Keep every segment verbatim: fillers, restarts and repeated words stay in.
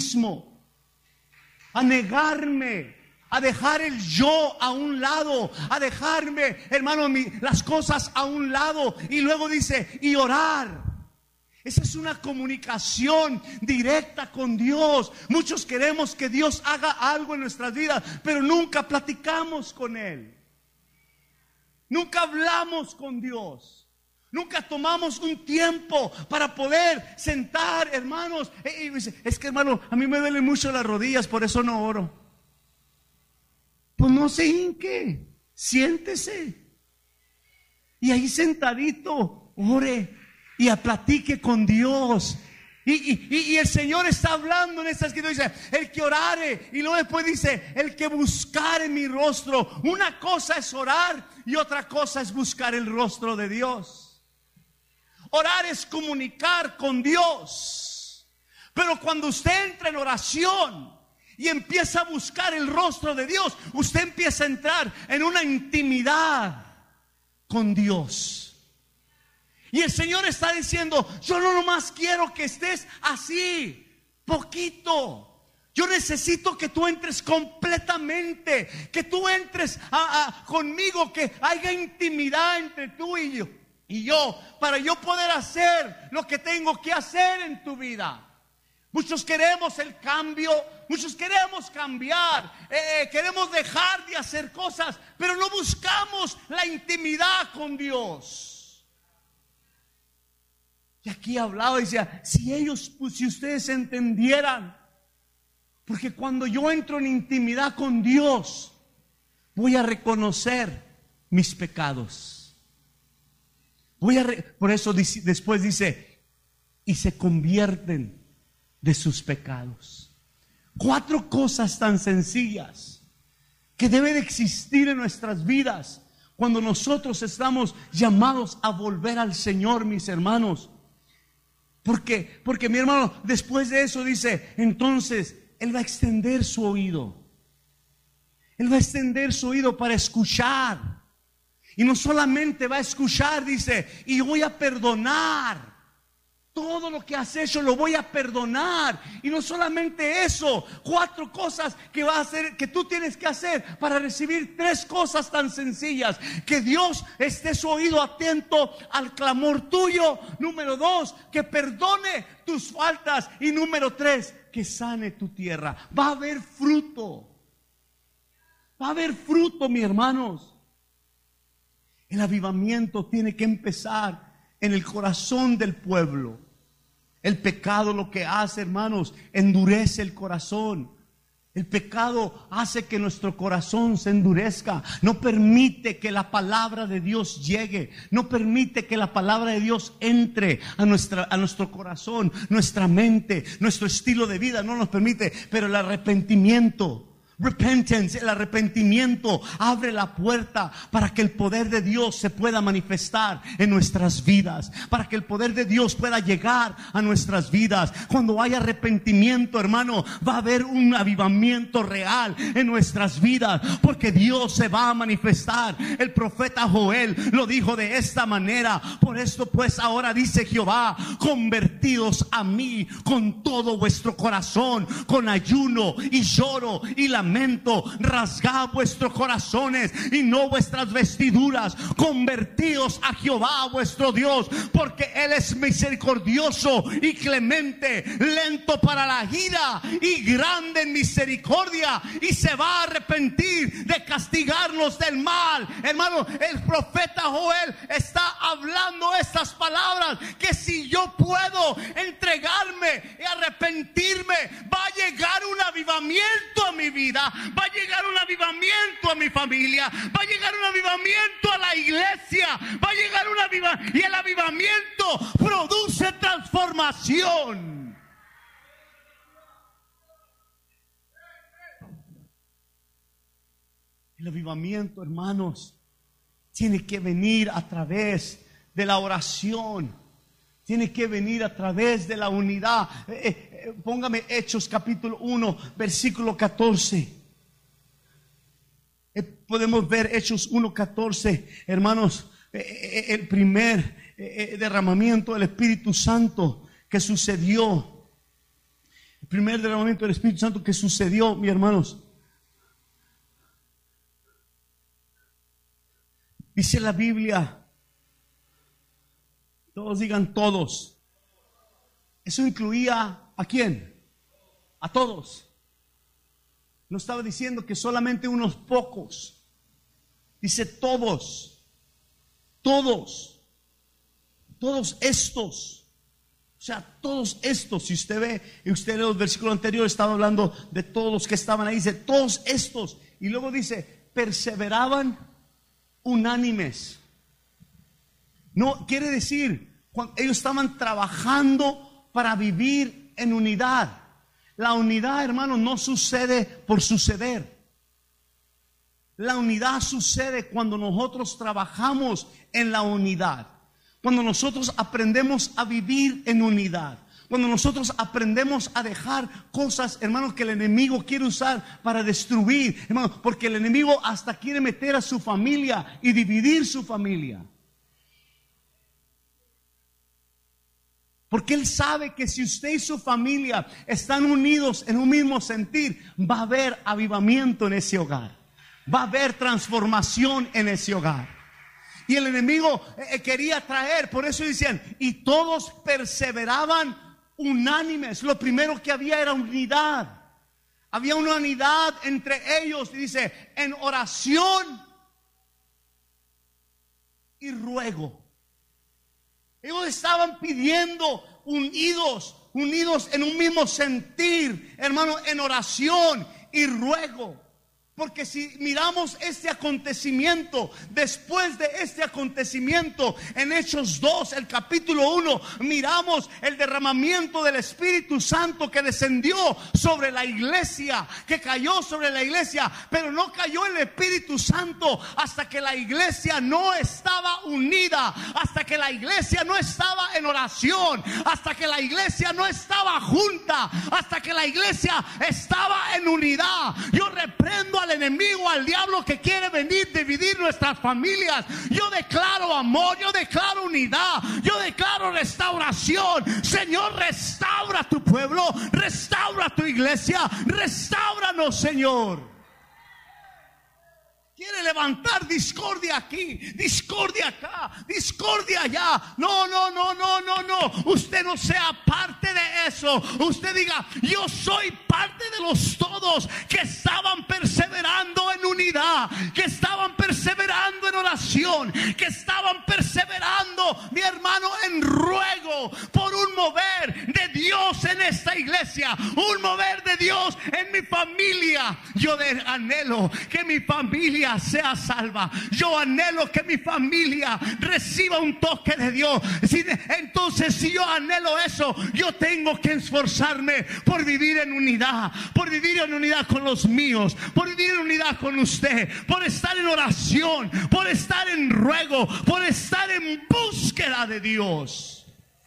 mismo, a negarme, a dejar el yo a un lado, a dejarme, hermano, mi, las cosas a un lado. Y luego dice, y orar. Esa es una comunicación directa con Dios. Muchos queremos que Dios haga algo en nuestras vidas, pero nunca platicamos con Él. Nunca hablamos con Dios. Nunca tomamos un tiempo para poder sentar, hermanos. Es que, hermano, a mí me duelen mucho las rodillas, por eso no oro. Pues no se hinque, siéntese. Y ahí sentadito, ore y platique con Dios. Y, y, y el Señor está hablando en esta escritura. Dice, el que orare. Y luego después dice, el que buscare mi rostro. Una cosa es orar y otra cosa es buscar el rostro de Dios. Orar es comunicar con Dios. Pero cuando usted entra en oración y empieza a buscar el rostro de Dios, usted empieza a entrar en una intimidad con Dios. Y el Señor está diciendo, yo no nomás quiero que estés así, poquito. Yo necesito que tú entres completamente, que tú entres a, a, conmigo, que haya intimidad entre tú y yo, y yo, para yo poder hacer lo que tengo que hacer en tu vida. Muchos queremos el cambio, muchos queremos cambiar, eh, queremos dejar de hacer cosas, pero no buscamos la intimidad con Dios. Y aquí hablaba y decía, si ellos, pues, si ustedes entendieran, porque cuando yo entro en intimidad con Dios, voy a reconocer mis pecados. Voy a re- por eso dice, después dice, y se convierten de sus pecados. Cuatro cosas tan sencillas que deben de existir en nuestras vidas cuando nosotros estamos llamados a volver al Señor, mis hermanos. Porque, porque mi hermano, después de eso dice, entonces Él va a extender su oído. Él va a extender su oído para escuchar. Y no solamente va a escuchar, dice, y voy a perdonar. Todo lo que has hecho lo voy a perdonar. Y no solamente eso, cuatro cosas que va a hacer, que tú tienes que hacer para recibir tres cosas tan sencillas. Que Dios esté su oído atento al clamor tuyo. Número dos, que perdone tus faltas. Y número tres, que sane tu tierra. Va a haber fruto. Va a haber fruto, mis hermanos. El avivamiento tiene que empezar en el corazón del pueblo. El pecado lo que hace, hermanos, endurece el corazón. El pecado hace que nuestro corazón se endurezca. No permite que la palabra de Dios llegue. No permite que la palabra de Dios entre a, nuestra, a nuestro corazón, nuestra mente, nuestro estilo de vida. No nos permite. Pero el arrepentimiento, repentance, el arrepentimiento abre la puerta para que el poder de Dios se pueda manifestar en nuestras vidas, para que el poder de Dios pueda llegar a nuestras vidas. Cuando hay arrepentimiento, hermano, va a haber un avivamiento real en nuestras vidas, porque Dios se va a manifestar. El profeta Joel lo dijo de esta manera: por esto pues ahora dice Jehová, convertidos a mí con todo vuestro corazón, con ayuno y lloro y lamento. Rasgad vuestros corazones y no vuestras vestiduras. Convertíos a Jehová vuestro Dios, porque Él es misericordioso y clemente, lento para la ira y grande en misericordia, y se va a arrepentir de castigarnos del mal. Hermano, el profeta Joel está hablando estas palabras: que si yo puedo entregarme y arrepentirme, va a llegar un avivamiento a mi vida. Va a llegar un avivamiento a mi familia. Va a llegar un avivamiento a la iglesia. Va a llegar un avivamiento. Y el avivamiento produce transformación. El avivamiento, hermanos, tiene que venir a través de la oración. Tiene que venir a través de la unidad. Eh, eh, póngame Hechos capítulo uno, versículo catorce. Eh, podemos ver Hechos uno, catorce. Hermanos, eh, eh, el primer eh, derramamiento del Espíritu Santo que sucedió. primer derramamiento del Espíritu Santo que sucedió, mis hermanos. Dice la Biblia, todos digan todos. Eso incluía ¿a quién? A todos. No estaba diciendo que solamente unos pocos. Dice todos. Todos. Todos estos. O sea, todos estos, si usted ve, y usted lee el versículo anterior, estaba hablando de todos los que estaban ahí, dice, todos estos, y luego dice, perseveraban unánimes. No, quiere decir, cuando ellos estaban trabajando para vivir en unidad. La unidad, hermano, no sucede por suceder. La unidad sucede cuando nosotros trabajamos en la unidad. Cuando nosotros aprendemos a vivir en unidad, cuando nosotros aprendemos a dejar cosas, hermanos, que el enemigo quiere usar para destruir, hermanos, porque el enemigo hasta quiere meter a su familia y dividir su familia. Porque él sabe que si usted y su familia están unidos en un mismo sentir, va a haber avivamiento en ese hogar, va a haber transformación en ese hogar. Y el enemigo eh, quería traer, por eso decían, y todos perseveraban unánimes. Lo primero que había era unidad. Había una unidad entre ellos. Y dice, en oración y ruego. Ellos estaban pidiendo unidos, unidos en un mismo sentir, hermano, en oración y ruego. Porque si miramos este acontecimiento, después de este acontecimiento, en Hechos dos, el capítulo uno, miramos el derramamiento del Espíritu Santo que descendió sobre la iglesia, que cayó sobre la iglesia, pero no cayó el Espíritu Santo hasta que la iglesia no estaba unida, hasta que la iglesia no estaba en oración, hasta que la iglesia no estaba junta, hasta que la iglesia estaba en unidad. Yo reprendo al enemigo, al diablo que quiere venir, dividir nuestras familias. Yo declaro amor, yo declaro unidad, yo declaro restauración. Señor, restaura tu pueblo, restaura tu iglesia, restauranos, Señor. Quiere levantar discordia aquí, discordia acá, discordia allá. No, no, no, no, no, no. Usted no sea parte de eso. Usted diga, yo soy parte de los todos que estaban perseverando en unidad, que estaban perseverando en oración, que estaban perseverando, mi hermano, en ruego por un mover de Dios en esta iglesia, un mover de Dios en mi familia. Yo de anhelo que mi familia sea salva. Yo anhelo que mi familia reciba un toque de Dios. Entonces, si yo anhelo eso, yo tengo que esforzarme por vivir en unidad, por vivir en unidad con los míos, por vivir en unidad con usted, por estar en oración, por estar en ruego, por estar en búsqueda de Dios.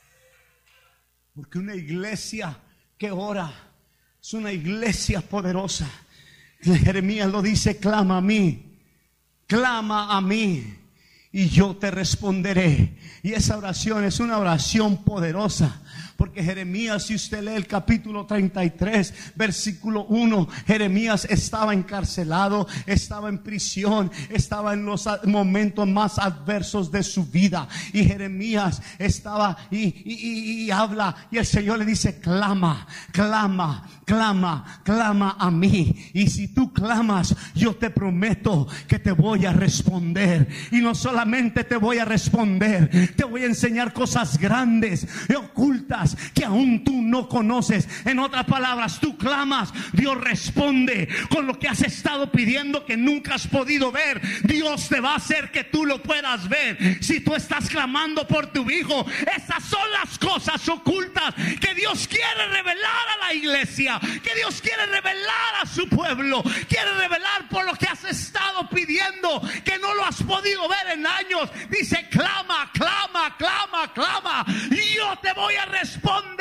Porque una iglesia que ora es una iglesia poderosa. Jeremías lo dice, clama a mí. Clama a mí y yo te responderé. Y esa oración es una oración poderosa. Porque Jeremías, si usted lee el capítulo treinta y tres, versículo uno, Jeremías estaba encarcelado, estaba en prisión, estaba en los momentos más adversos de su vida. Y Jeremías estaba y, y, y, y habla, y el Señor le dice, clama, clama, clama, clama a mí. Y si tú clamas, yo te prometo que te voy a responder. Y no solamente te voy a responder, te voy a enseñar cosas grandes y ocultas que aún tú no conoces. En otras palabras, tú clamas, Dios responde con lo que has estado pidiendo que nunca has podido ver. Dios te va a hacer que tú lo puedas ver. Si tú estás clamando por tu hijo, esas son las cosas ocultas que Dios quiere revelar a la iglesia, que Dios quiere revelar a su pueblo, quiere revelar por lo que has estado pidiendo que no lo has podido ver en años. Dice, clama, clama, clama, clama y yo te voy a responder.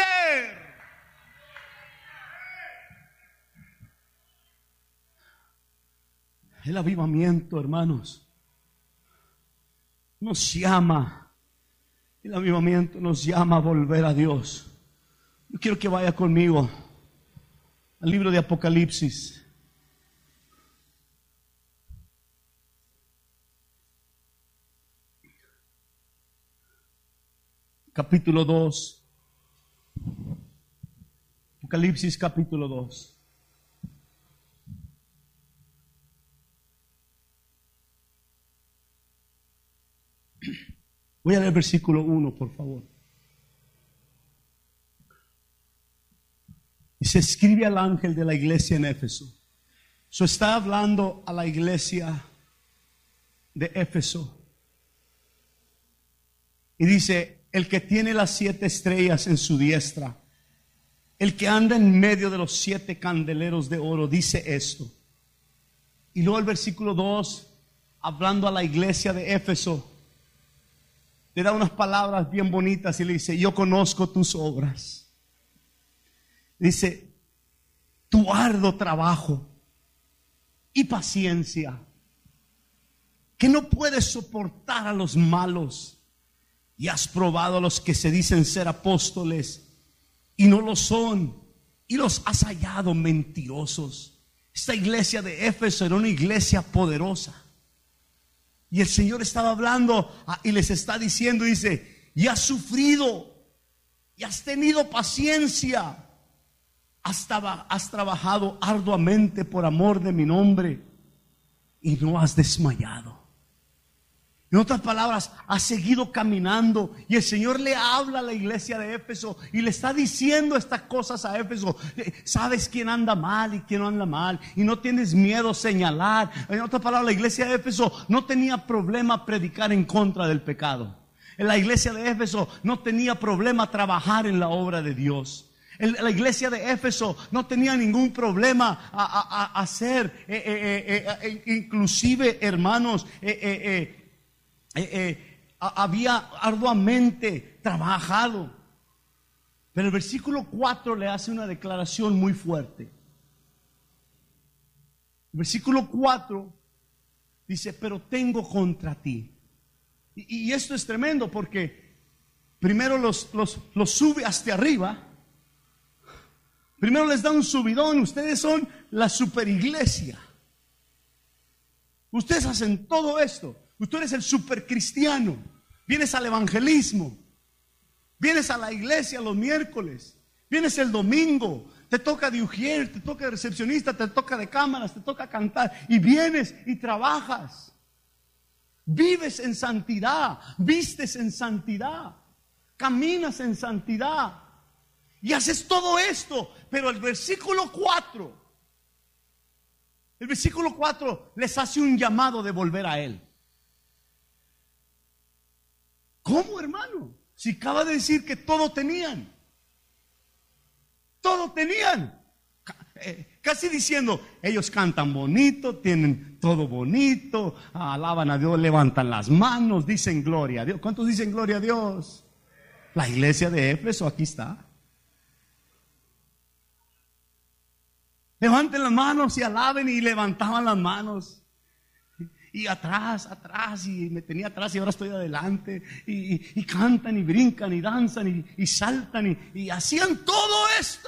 El avivamiento, hermanos, nos llama. El avivamiento nos llama a volver a Dios. Yo quiero que vaya conmigo al libro de Apocalipsis. Capítulo dos. Apocalipsis capítulo dos. Voy a leer el versículo uno, por favor. Y se escribe al ángel de la iglesia en Éfeso. Eso está hablando a la iglesia de Éfeso. Y dice, el que tiene las siete estrellas en su diestra, el que anda en medio de los siete candeleros de oro, dice esto. Y luego el versículo dos, hablando a la iglesia de Éfeso, le da unas palabras bien bonitas y le dice, yo conozco tus obras. Dice, tu arduo trabajo y paciencia, que no puedes soportar a los malos, y has probado a los que se dicen ser apóstoles y no lo son, y los has hallado mentirosos. Esta iglesia de Éfeso era una iglesia poderosa. Y el Señor estaba hablando y les está diciendo, dice, y has sufrido, y has tenido paciencia, has, has trabajado arduamente por amor de mi nombre, y no has desmayado. En otras palabras, has seguido caminando, y el Señor le habla a la iglesia de Éfeso y le está diciendo estas cosas a Éfeso. Sabes quién anda mal y quién no anda mal, y no tienes miedo a señalar. En otras palabras, la iglesia de Éfeso no tenía problema predicar en contra del pecado. En la iglesia de Éfeso no tenía problema trabajar en la obra de Dios. En la iglesia de Éfeso no tenía ningún problema a, a, a hacer, eh, eh, eh, eh, inclusive hermanos, eh, eh, eh, Eh, eh, había arduamente trabajado. Pero el versículo cuatro le hace una declaración muy fuerte. El versículo cuatro dice, pero tengo contra ti. Y, y esto es tremendo porque primero los, los, los sube hasta arriba. Primero les da un subidón. Ustedes son la superiglesia. Ustedes hacen todo esto. Tú eres el supercristiano. Vienes al evangelismo. Vienes a la iglesia los miércoles. Vienes el domingo. Te toca de ujier, te toca de recepcionista, te toca de cámaras, te toca cantar. Y vienes y trabajas. Vives en santidad. Vistes en santidad. Caminas en santidad. Y haces todo esto. Pero el versículo cuatro. El versículo cuatro les hace un llamado de volver a Él. ¿Cómo, hermano? Si acaba de decir que todo tenían. Todo tenían. Casi diciendo, ellos cantan bonito, tienen todo bonito, alaban a Dios, levantan las manos, dicen gloria a Dios. ¿Cuántos dicen gloria a Dios? La iglesia de Éfeso, aquí está. Levanten las manos y alaben, y levantaban las manos. Y atrás, atrás, y me tenía atrás y ahora estoy adelante. Y, y, y cantan y brincan y danzan y, y saltan y, y hacían todo esto.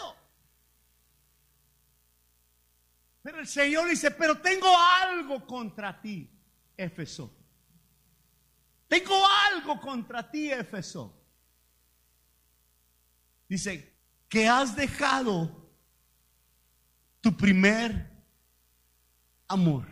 Pero el Señor dice, pero tengo algo contra ti, Éfeso. Tengo algo contra ti, Éfeso. Dice, que has dejado tu primer amor.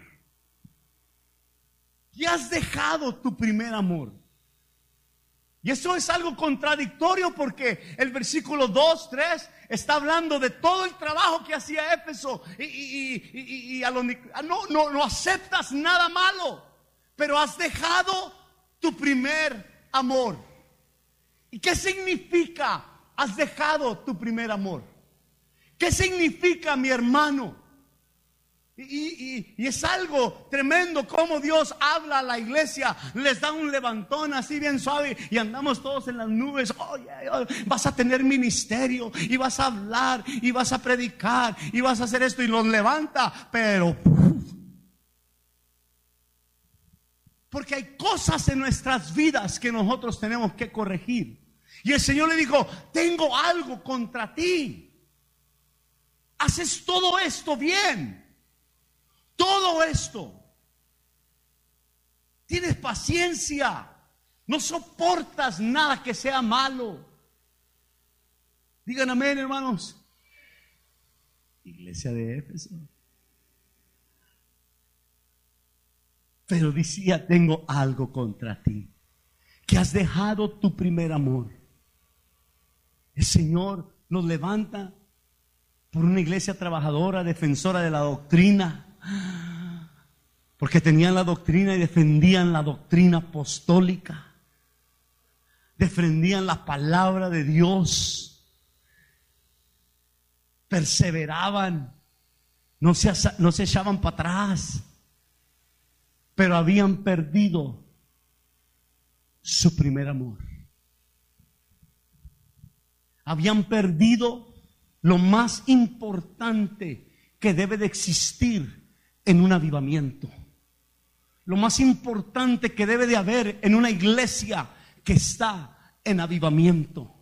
Y has dejado tu primer amor. Y eso es algo contradictorio porque el versículo dos, tres está hablando de todo el trabajo que hacía Éfeso. Y, y, y, y a lo, no, no, no aceptas nada malo, pero has dejado tu primer amor. ¿Y qué significa has dejado tu primer amor? ¿Qué significa, mi hermano? Y, y, y es algo tremendo como Dios habla a la iglesia. Les da un levantón así bien suave y andamos todos en las nubes. Oh, yeah, oh, vas a tener ministerio y vas a hablar y vas a predicar y vas a hacer esto, y los levanta. Pero porque hay cosas en nuestras vidas que nosotros tenemos que corregir. Y el Señor le dijo, tengo algo contra ti. haces todo esto bien, todo esto. Tienes paciencia, no soportas nada que sea malo. Digan amén, hermanos. Iglesia de Éfeso. Pero decía, tengo algo contra ti, que has dejado tu primer amor. El Señor nos levanta por una iglesia trabajadora, defensora de la doctrina, porque tenían la doctrina y defendían la doctrina apostólica, defendían la palabra de Dios, perseveraban, no se, no se echaban para atrás, pero habían perdido su primer amor. Habían perdido lo más importante que debe de existir en un avivamiento. Lo más importante que debe de haber en una iglesia que está en avivamiento.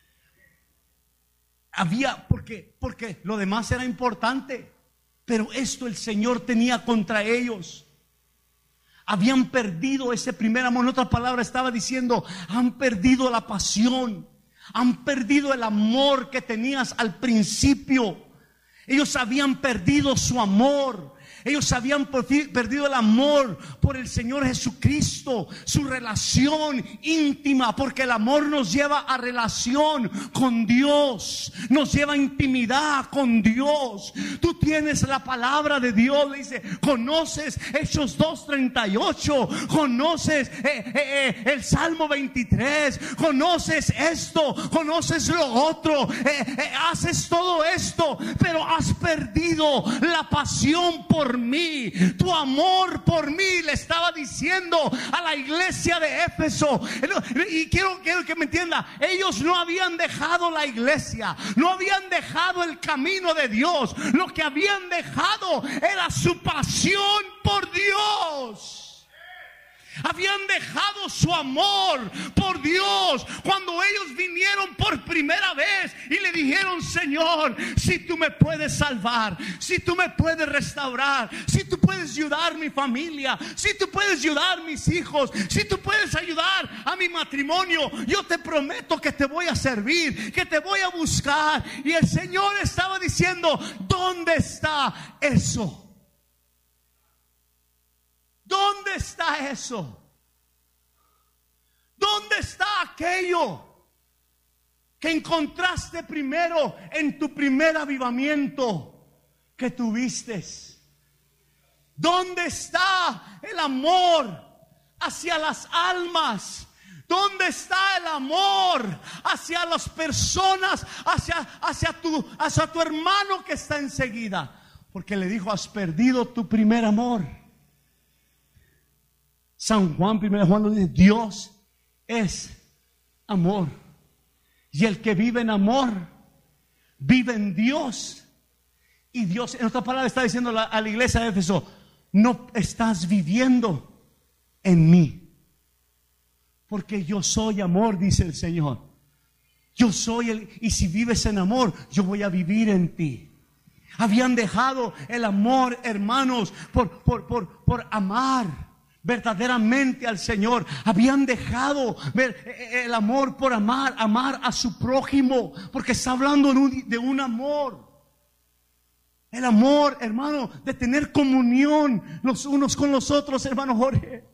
Había, porque, porque lo demás era importante, pero esto el Señor tenía contra ellos. Habían perdido ese primer amor. En otras palabras estaba diciendo, han perdido la pasión, han perdido el amor que tenías al principio. Ellos habían perdido su amor. Ellos habían perdido el amor por el Señor Jesucristo, su relación íntima, porque el amor nos lleva a relación con Dios, nos lleva a intimidad con Dios. Tú tienes la palabra de Dios, le dice, conoces Hechos dos treinta y ocho, conoces eh, eh, eh, el Salmo veintitrés, conoces esto, conoces lo otro, eh, eh, haces todo esto, pero has perdido la pasión por mí, tu amor por mí, le estaba diciendo a la iglesia de Éfeso. Y quiero, quiero que me entienda, ellos no habían dejado la iglesia, no habían dejado el camino de Dios, lo que habían dejado era su pasión por Dios. Habían dejado su amor por Dios cuando ellos vinieron por primera vez y le dijeron, Señor, si tú me puedes salvar, si tú me puedes restaurar, si tú puedes ayudar a mi familia, si tú puedes ayudar a mis hijos, si tú puedes ayudar a mi matrimonio, yo te prometo que te voy a servir, que te voy a buscar. Y el Señor estaba diciendo, ¿dónde está eso? ¿Dónde está eso? ¿Dónde está aquello que encontraste primero en tu primer avivamiento que tuviste? ¿Dónde está el amor hacia las almas? ¿Dónde está el amor hacia las personas, hacia, hacia, tu, hacia tu hermano que está enseguida? Porque le dijo, has perdido tu primer amor. San Juan, primero Juan lo dice, Dios es amor. Y el que vive en amor, vive en Dios. Y Dios, en otra palabra, está diciendo a la, a la iglesia de Éfeso, no estás viviendo en mí. Porque yo soy amor, dice el Señor. Yo soy el, y si vives en amor, yo voy a vivir en ti. Habían dejado el amor, hermanos, por, por, por, por amar verdaderamente al Señor. Habían dejado ver el amor por amar, amar a su prójimo, porque está hablando de un, de un amor. El amor, hermano, de tener comunión los unos con los otros, hermano Jorge.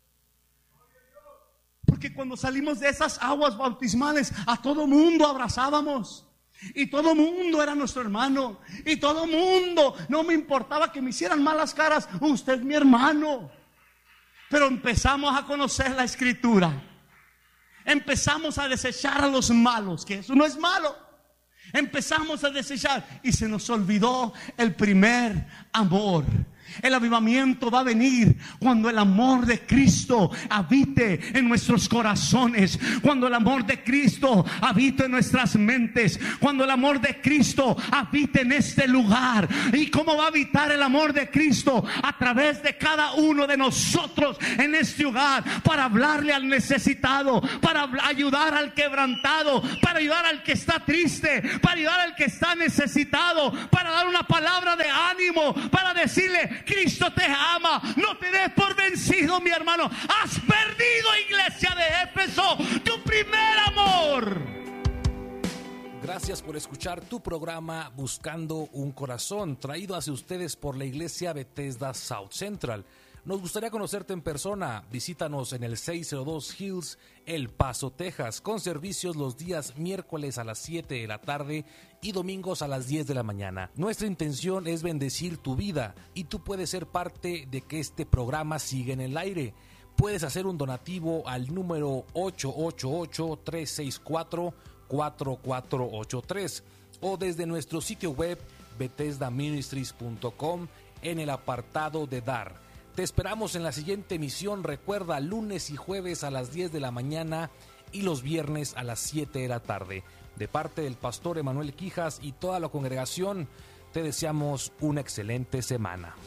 Porque cuando salimos de esas aguas bautismales, a todo mundo abrazábamos. Y todo mundo era nuestro hermano. Y todo mundo, no me importaba que me hicieran malas caras, usted es mi hermano. Pero empezamos a conocer la Escritura. Empezamos a desechar a los malos, que eso no es malo. Empezamos a desechar y se nos olvidó el primer amor. El avivamiento va a venir cuando el amor de Cristo habite en nuestros corazones, cuando el amor de Cristo habite en nuestras mentes, cuando el amor de Cristo habite en este lugar. ¿Y cómo va a habitar el amor de Cristo? A través de cada uno de nosotros en este lugar, para hablarle al necesitado, para ayudar al quebrantado, para ayudar al que está triste, para ayudar al que está necesitado, para dar una palabra de ánimo, para decirle: Cristo te ama, no te des por vencido, mi hermano. Has perdido, iglesia de Éfeso, tu primer amor. Gracias por escuchar tu programa Buscando un Corazón, traído hacia ustedes por la iglesia Bethesda South Central. Nos gustaría conocerte en persona. Visítanos en el seiscientos dos Hills, El Paso, Texas, con servicios los días miércoles a las siete de la tarde y domingos a las diez de la mañana. Nuestra intención es bendecir tu vida y tú puedes ser parte de que este programa siga en el aire. Puedes hacer un donativo al número ocho ocho ocho, tres seis cuatro, cuatro cuatro ocho tres o desde nuestro sitio web bethesda ministries punto com en el apartado de dar. Te esperamos en la siguiente emisión. Recuerda, lunes y jueves a las diez de la mañana y los viernes a las siete de la tarde. De parte del pastor Emanuel Quijas y toda la congregación, te deseamos una excelente semana.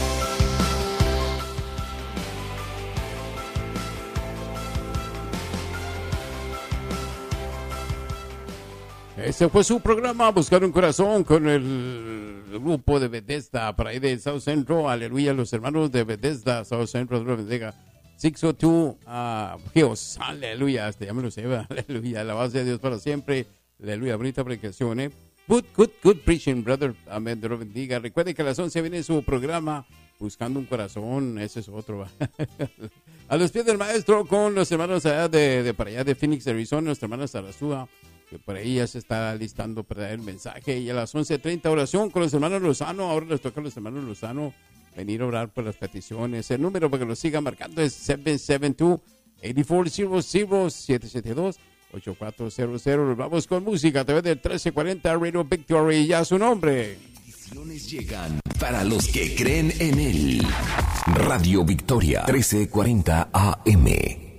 Este fue su programa Buscar un Corazón con el grupo de Bethesda para ahí de South Central. Aleluya, los hermanos de Bethesda South Central, Dios bendiga. seiscientos dos uh, Hills, aleluya, hasta ya me lo sé, aleluya, la base de Dios para siempre, aleluya, bonita predicación, eh. Good, good, good preaching, brother, amén, Dios bendiga. Recuerde que a las once viene su programa Buscando un Corazón, ese es otro. A los pies del maestro con los hermanos allá de, de para allá de Phoenix, Arizona, nuestra hermana Sarasúa, que por ahí ya se está listando para dar el mensaje. Y a las once treinta oración con los hermanos Lozano. Ahora les toca a los hermanos Lozano venir a orar por las peticiones. El número para que lo sigan marcando es siete siete dos, ocho cuatro cero cero, siete siete dos, ocho cuatro cero cero. Nos vamos con música a través del trece cuarenta Radio Victory. Ya su nombre. Bendiciones llegan para los que creen en él. Radio Victoria, trece cuarenta A M.